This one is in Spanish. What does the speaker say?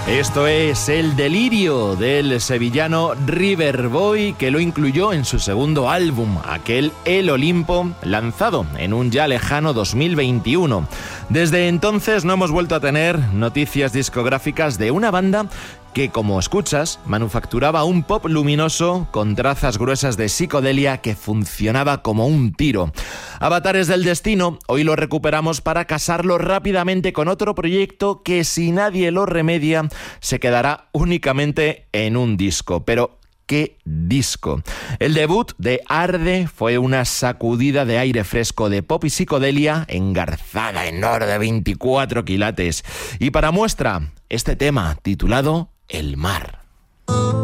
Esto es El Delirio del sevillano Riverboy, que lo incluyó en su segundo álbum, aquel El Olimpo, lanzado en un ya lejano 2021. Desde entonces no hemos vuelto a tener noticias discográficas de una banda que, como escuchas, manufacturaba un pop luminoso con trazas gruesas de psicodelia que funcionaba como un tiro. Avatares del Destino, hoy lo recuperamos para casarlo rápidamente con otro proyecto que, si nadie lo remedia, se quedará únicamente en un disco. Pero ¡qué disco! El debut de Arde fue una sacudida de aire fresco de pop y psicodelia engarzada en oro de 24 quilates. Y para muestra, este tema titulado El Mar.